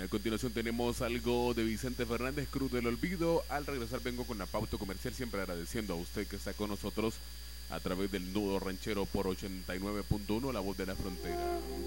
A continuación tenemos algo de Vicente Fernández, Cruz del Olvido. Al regresar vengo con la pauta comercial, siempre agradeciendo a usted que está con nosotros a través del Nudo Ranchero por 89.1, La Voz de la Frontera.